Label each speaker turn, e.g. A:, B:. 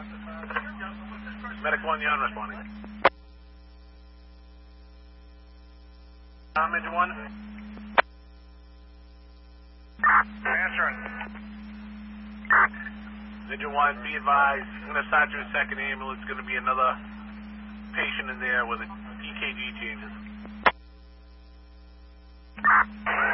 A: Medic 1, you're responding. Engine 1.
B: Answering.
A: Engine 1, be advised, I'm going to start your second ambulance. Going to be another patient in there with EKG changes.